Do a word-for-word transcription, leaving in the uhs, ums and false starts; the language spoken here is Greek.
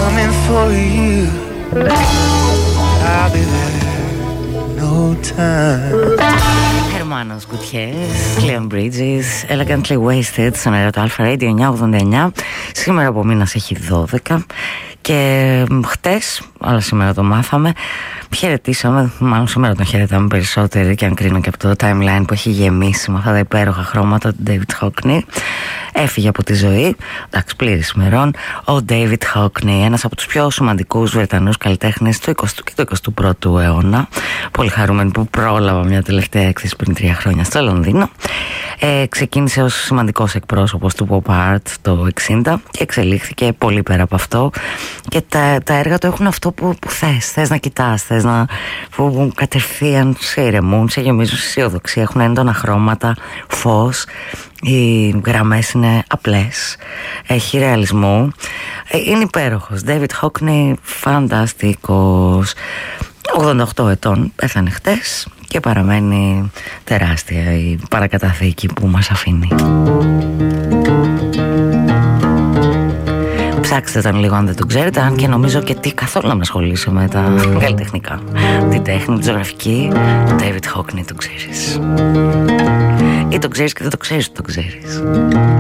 coming for you. I'll be there, no time. Hermanos Gutierrez, Leon Bridges, Elegantly Wasted στον αέρα του Alpha Radio εννιακόσια ογδόντα εννιά. Σήμερα από μήνας έχει δώδεκα και χτες, αλλά σήμερα το μάθαμε, χαιρετήσαμε, μάλλον σήμερα τον χαιρετάμε περισσότερο και αν κρίνω και από το timeline που έχει γεμίσει με αυτά τα υπέροχα χρώματα του David Hockney. Έφυγε από τη ζωή, εντάξει, πλήρης ημερών, ο David Hockney, ένας από τους πιο σημαντικούς Βρετανούς καλλιτέχνες του εικοστού και του εικοστού πρώτου αιώνα. Πολύ χαρούμενη που πρόλαβα μια τελευταία έκθεση πριν τρία χρόνια στο Λονδίνο. Ε, ξεκίνησε ως σημαντικός εκπρόσωπος του pop art το εξήντα και εξελίχθηκε πολύ πέρα από αυτό, και τα, τα έργα του έχουν αυτό που, που θες, θες να κοιτάς, θες να, που, που κατευθείαν σε ηρεμούν, σε γεμίζουν αισιοδοξία, έχουν έντονα χρώματα, φως. Οι γραμμές είναι απλές, έχει ρεαλισμό, είναι υπέροχος. David Hockney, φανταστικός. ογδόντα οκτώ ετών, πέθανε χτες και παραμένει τεράστια η παρακαταθήκη που μας αφήνει. Ψάξτε τον λίγο αν δεν τον ξέρετε, αν και νομίζω και τι καθόλου να με ασχολήσω με τα καλλιτεχνικά, τη τέχνη, τη ζωγραφική. David Hockney τον ξέρεις, ή τον ξέρεις και δεν το ξέρεις ότι τον ξέρεις.